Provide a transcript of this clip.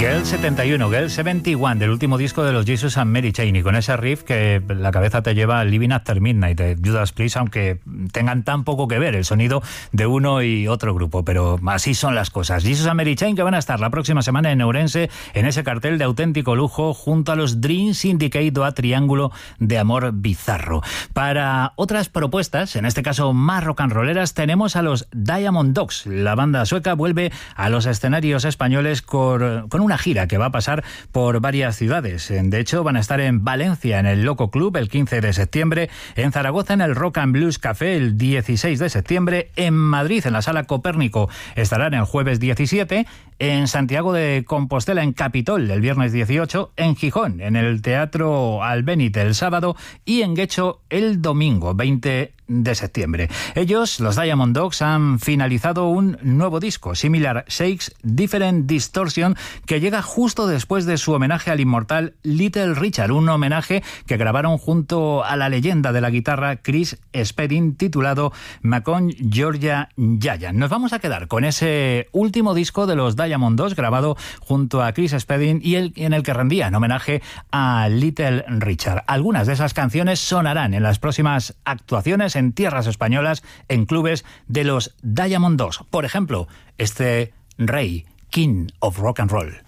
Girl 71, Girl 71, del último disco de los Jesus and Mary Chain, y con ese riff que la cabeza te lleva a Living After Midnight de Judas Priest, aunque tengan tan poco que ver el sonido de uno y otro grupo, pero así son las cosas. Jesus and Mary Chain, que van a estar la próxima semana en Ourense, en ese cartel de auténtico lujo, junto a los Dream Syndicate o a Triángulo de Amor Bizarro. Para otras propuestas, en este caso más rock and rolleras, tenemos a los Diamond Dogs. La banda sueca vuelve a los escenarios españoles con una gira que va a pasar por varias ciudades. De hecho, van a estar en Valencia, en el Loco Club, el 15 de septiembre, en Zaragoza, en el Rock and Blues Café, el 16 de septiembre, en Madrid, en la Sala Copérnico, estarán el jueves 17, en Santiago de Compostela, en Capitol, el viernes 18, en Gijón, en el Teatro Albéniz, el sábado, y en Guecho, el domingo 20 de septiembre. Ellos, los Diamond Dogs, han finalizado un nuevo disco, Similar Shakes, Different Distortion, que llega justo después de su homenaje al inmortal Little Richard, un homenaje que grabaron junto a la leyenda de la guitarra Chris Spedding, titulado Macon Georgia Giant. Nos vamos a quedar con ese último disco de los Diamond Dogs, grabado junto a Chris Spedding y en el que rendían homenaje a Little Richard. Algunas de esas canciones sonarán en las próximas actuaciones en tierras españolas, en clubes de los Diamond Dogs. Por ejemplo, este Rey, King of Rock and Roll.